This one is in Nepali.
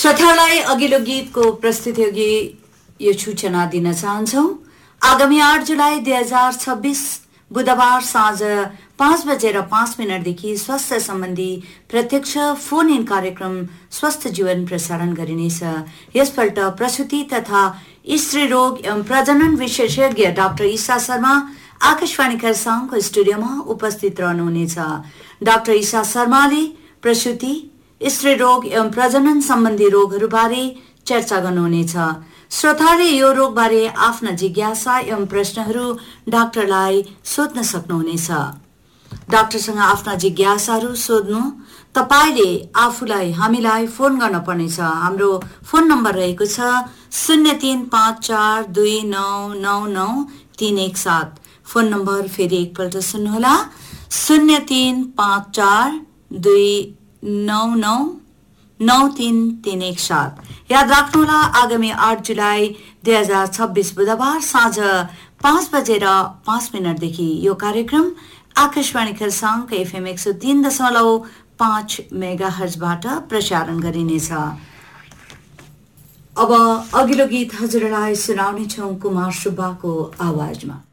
श्रोतालाई अघिल्लो गीतको प्रस्तुतिअघि यो सूचना दिन चाहन्छौं। आगामी 8 जुलाई 2026 बुधबार साँझ 5:05 देखि स्वास्थ्य सम्बन्धी प्रत्यक्ष फोन इन कार्यक्रम स्वस्थ जीवन प्रसारण गरिनेछ। यसपल्ट प्रसूति तथा स्त्री रोग एवं प्रजनन विशेषज्ञ डाक्टर ईसा शर्मा आकाशवाणी खरसाङको स्टुडियोमा उपस्थित रहनुहुनेछ। डाक्टर ईसा शर्माले प्रसूति, स्त्री रोग एवं प्रजनन सम्बन्धी रोगहरूबारे चर्चा गर्नुहुनेछ। श्रोताले यो रोगबारे आफ्ना जिज्ञासा एवं प्रश्नहरू डाक्टरलाई सोध्न सक्नुहुनेछ। डाक्टरसँग आफ्ना जिज्ञासाहरू सोध्नु तपाईले आफूलाई हामीलाई फोन गर्न पर्नेछ। हाम्रो फोन नम्बर रहेको छ 035429999317। फोन नम्बर फेरि एकपल्ट सुन्नुहोला, 035429999317। याद राख्नुहोला, आगामी 8 जुलाई 2026 बुधबार साँझ 5:05 देखि यो कार्यक्रम आकाशवाणी खरसाङको FM 103.5 मेगाहर्जबाट प्रसारण गरिनेछ। अब अघिल्लो गीत हजुरलाई सुनाउनेछौं कुमार सुब्बाको आवाजमा।